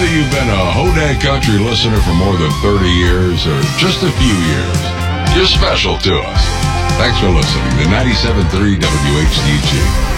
Whether you've been a Hodag Country listener for more than 30 years or just a few years, you're special to us. Thanks for listening to 97.3 WHDG.